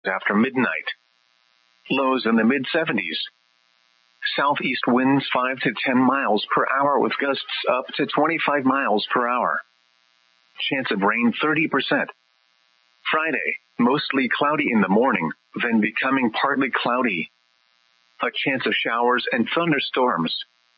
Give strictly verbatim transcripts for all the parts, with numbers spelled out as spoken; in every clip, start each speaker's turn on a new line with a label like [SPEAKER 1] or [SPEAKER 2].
[SPEAKER 1] after midnight. Lows in the mid seventies. Southeast winds five to ten miles per hour with gusts up to twenty-five miles per hour. Chance of rain thirty percent. Friday, mostly cloudy in the morning, then becoming partly cloudy. A chance of showers and thunderstorms.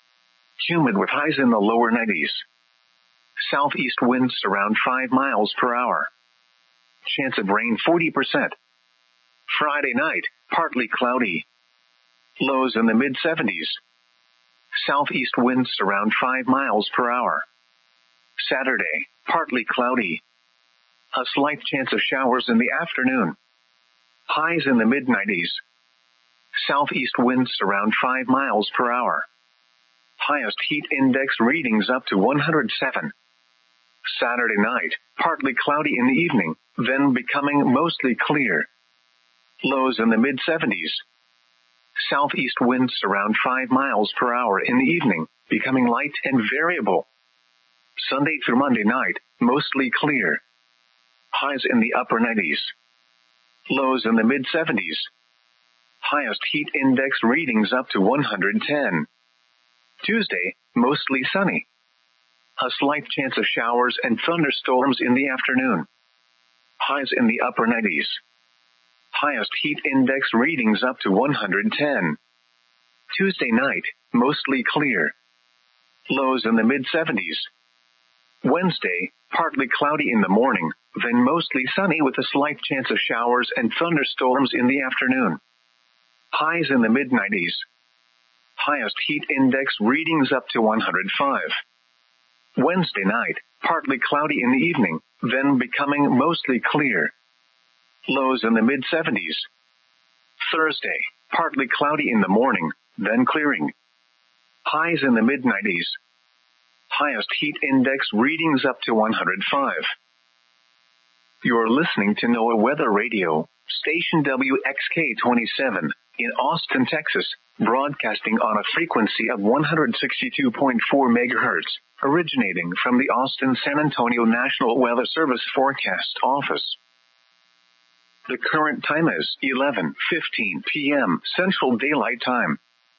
[SPEAKER 1] Humid with highs in the lower nineties. Southeast winds around five miles per hour. Chance of rain forty percent. Friday night, partly cloudy. Lows in the mid seventies. Southeast winds around five miles per hour. Saturday, partly cloudy. A slight chance of showers in the afternoon. Highs in the mid nineties. Southeast winds around five miles per hour. Highest heat index readings up to one hundred seven. Saturday night, partly cloudy in the evening, then becoming mostly clear. Lows in the mid seventies. Southeast winds around five miles per hour in the evening, becoming light and variable. Sunday through Monday night, mostly clear. Highs in the upper nineties. Lows in the mid seventies. Highest heat index readings up to one hundred ten. Tuesday, mostly sunny. A slight chance of showers and thunderstorms in the afternoon. Highs in the upper nineties. Highest heat index readings up to one hundred ten. Tuesday night, mostly clear. Lows in the mid seventies. Wednesday, partly cloudy in the morning, then mostly sunny with a slight chance of showers and thunderstorms in the afternoon. Highs in the mid nineties. Highest heat index readings up to one hundred five. Wednesday night, partly cloudy in the evening, then becoming mostly clear. Lows in the mid seventies. Thursday, partly cloudy in the morning, then clearing. Highs in the mid nineties. Highest heat index readings up to one hundred five. You're listening to NOAA Weather Radio, station W X K twenty-seven, in Austin, Texas, broadcasting on a frequency of one hundred sixty-two point four megahertz, originating from the Austin-San Antonio National Weather Service Forecast Office. The current time is eleven fifteen p.m. Central Daylight Time.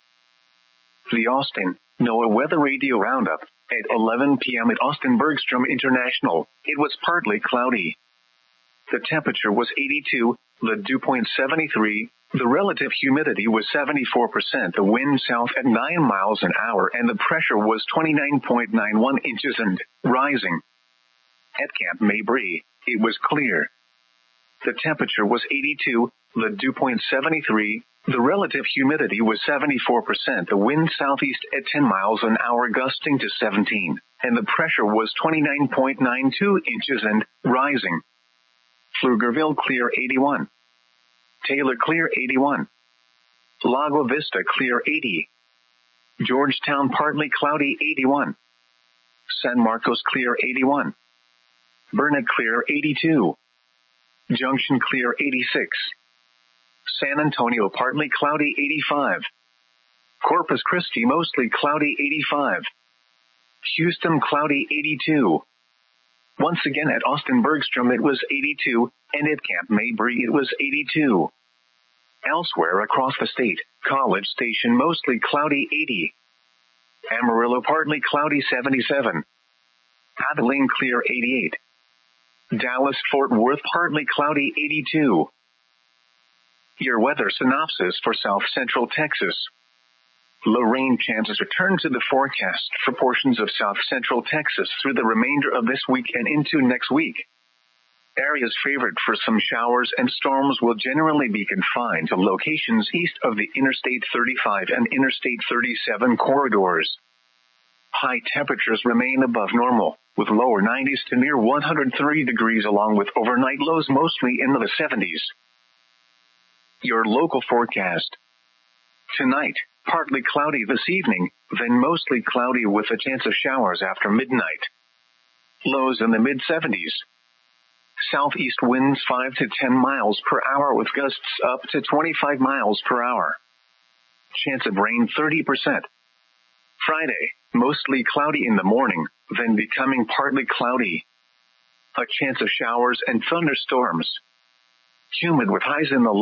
[SPEAKER 1] The Austin NOAA Weather Radio Roundup at eleven p.m. at Austin Bergstrom International. It was partly cloudy. The temperature was eighty-two, the dew point seventy-three, the relative humidity was seventy-four percent, the wind south at nine miles an hour, and the pressure was twenty-nine point nine one inches and rising. At Camp Mabry, it was clear. The temperature was eighty-two, the dew point seventy-three, the relative humidity was seventy-four percent, the wind southeast at ten miles an hour gusting to seventeen, and the pressure was twenty-nine point nine two inches and rising. Pflugerville clear eighty-one. Taylor clear eighty-one. Lago Vista clear eighty. Georgetown partly cloudy eighty-one. San Marcos clear eighty-one. Burnet clear eighty-two. Junction clear eighty-six. San Antonio partly cloudy eighty-five. Corpus Christi mostly cloudy eighty-five. Houston cloudy eighty-two. Once again at Austin Bergstrom it was eighty-two, and at Camp Mabry it was eighty-two. Elsewhere across the state, College Station mostly cloudy eighty. Amarillo partly cloudy seventy-seven. Abilene clear eighty-eight. Dallas-Fort Worth partly cloudy eighty-two. Your weather synopsis for South Central Texas. Low rain chances return to the forecast for portions of South Central Texas through the remainder of this week and into next week. Areas favored for some showers and storms will generally be confined to locations east of the Interstate thirty-five and Interstate thirty-seven corridors. High temperatures remain above normal, with lower nineties to near one hundred thirty degrees along with overnight lows mostly in the seventies. Your local forecast. Tonight, partly cloudy this evening, then mostly cloudy with a chance of showers after midnight. Lows in the mid seventies. Southeast winds five to ten miles per hour with gusts up to twenty-five miles per hour. Chance of rain thirty percent. Friday, mostly cloudy in the morning, then becoming partly cloudy. A chance of showers and thunderstorms. Humid with highs in the